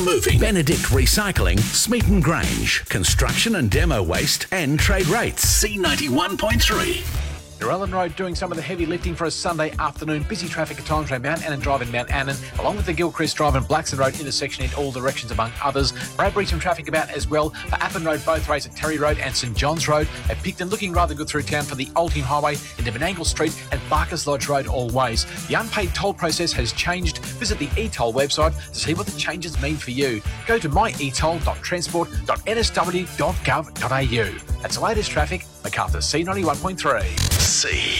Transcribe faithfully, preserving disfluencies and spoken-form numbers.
Moving. Benedict Recycling, Smeaton Grange. Construction and demo waste and trade rates. C ninety-one point three. Narellan Road doing some of the heavy lifting for a Sunday afternoon. Busy traffic at times around Mount Annan Drive and Mount Annan, along with the Gilchrist Drive and Blackson Road intersection in all directions, among others. Bradbury, some traffic about as well. For Appin Road, both ways at Terry Road and St John's Road. At Picton, looking rather good through town for the Oldham Highway into Benangle Street and Barkers Lodge Road all ways. The unpaid toll process has changed. Visit the e-toll website to see what the changes mean for you. Go to my e toll dot transport dot n s w dot gov dot a u. That's the latest traffic. Macarthur C ninety-one point three. C